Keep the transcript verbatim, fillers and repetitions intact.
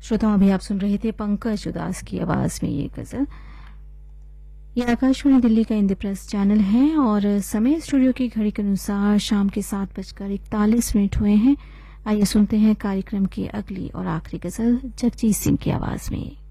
श्रोताओं, अभी आप सुन रहे थे पंकज उदास की आवाज में ये गजल। ये आकाशवाणी दिल्ली का इंद्रप्रस्थ चैनल है और समय स्टूडियो की घड़ी के अनुसार शाम के सात बजकर इकतालीस मिनट हुए हैं। आइए सुनते हैं कार्यक्रम की अगली और आखिरी गजल जगजीत सिंह की आवाज में।